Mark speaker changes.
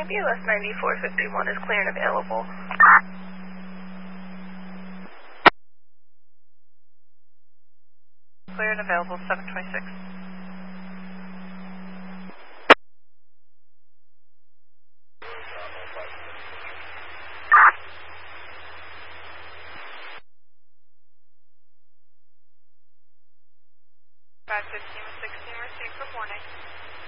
Speaker 1: BLS 9451 is clear and available.
Speaker 2: Clear and available, 726. Five 15 and 16, received, good morning.